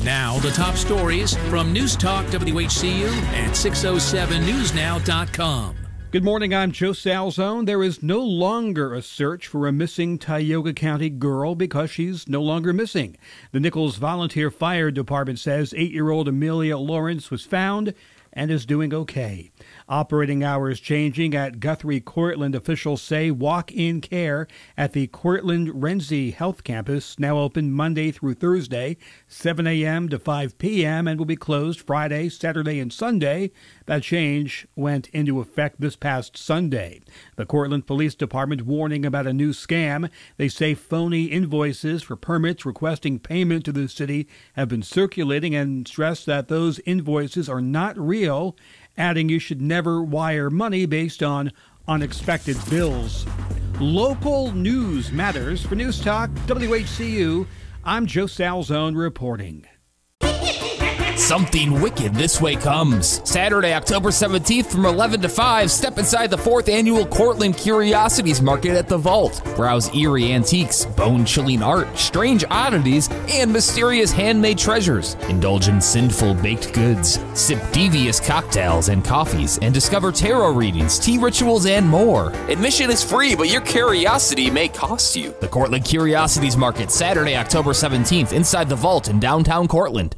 Now, the top stories from News Talk WHCU and 607newsnow.com. Good morning, I'm Joe Salzone. There is no longer a search for a missing Tioga County girl because she's no longer missing. The Nichols Volunteer Fire Department says 8-year-old Amelia Lawrence was found and is doing okay. Operating hours changing at Guthrie Cortland. Officials say walk-in care at the Cortland Renzi Health Campus now open Monday through Thursday, 7 a.m. to 5 p.m. and will be closed Friday, Saturday, and Sunday. That change went into effect this past Sunday. The Cortland Police Department warning about a new scam. They say phony invoices for permits requesting payment to the city have been circulating and stress that those invoices are not real, adding you should never wire money based on unexpected bills. Local news matters. For News Talk WHCU, I'm Joe Salzone reporting. Something wicked this way comes. Saturday, October 17th from 11 to 5, step inside the 4th annual Cortland Curiosities Market at the Vault. Browse eerie antiques, bone-chilling art, strange oddities, and mysterious handmade treasures. Indulge in sinful baked goods, sip devious cocktails and coffees, and discover tarot readings, tea rituals, and more. Admission is free, but your curiosity may cost you. The Cortland Curiosities Market, Saturday, October 17th, inside the Vault in downtown Cortland.